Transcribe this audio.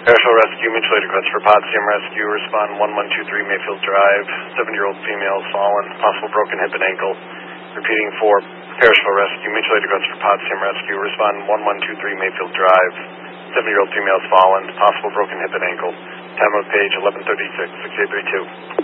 Parashville Rescue, mutual aid request for Potsdam Rescue. Respond 1123 Mayfield Drive. 7-year-old female has fallen. Possible broken hip and ankle. Repeating for Parashville Rescue, mutual aid request for Potsdam Rescue. Respond 1123 Mayfield Drive. 7-year-old female has fallen. Possible broken hip and ankle. Time of page 1136, 6832.